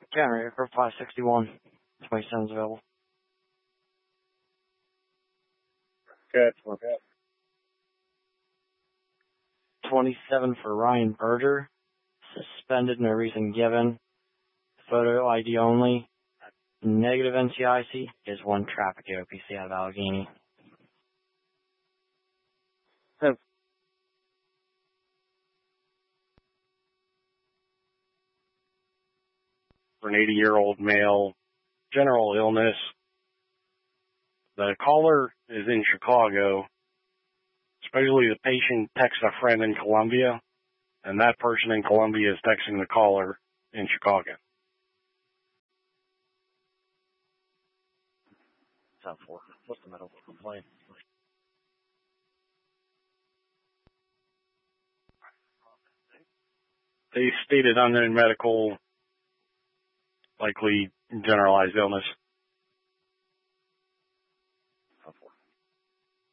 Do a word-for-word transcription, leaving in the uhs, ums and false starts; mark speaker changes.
Speaker 1: Generator for five sixty-one. twenty-seven's available.
Speaker 2: Good. Okay.
Speaker 1: twenty-seven for Ryan Berger. Suspended, no reason given. Photo I D only. Negative N C I C is one traffic O P C out of Allegheny.
Speaker 2: Ten. For an eighty-year-old male, general illness. The caller is in Chicago. Especially the patient texts a friend in Columbia, and that person in Columbia is texting the caller in Chicago.
Speaker 1: ten four. What's the medical complaint?
Speaker 2: They stated unknown medical, likely generalized illness.
Speaker 1: ten four.